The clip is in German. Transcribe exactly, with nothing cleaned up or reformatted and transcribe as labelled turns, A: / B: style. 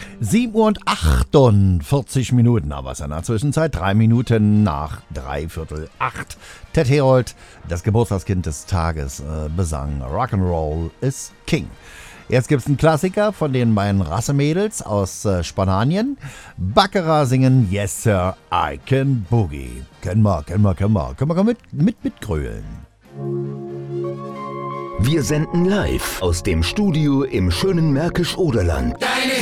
A: sieben Uhr und achtundvierzig Minuten, aber es ist in der Zwischenzeit drei Minuten nach dreiviertel acht. Ted Herold, das Geburtstagskind des Tages, äh, besang Rock'n'Roll is King. Jetzt gibt's einen Klassiker von den beiden Rassemädels aus äh, Spanien. Baccarat singen Yes Sir, I Can Boogie. Können wir, können wir, können wir, können wir mit, mit, mitgrölen.
B: Wir senden live aus dem Studio im schönen Märkisch-Oderland.
C: Deine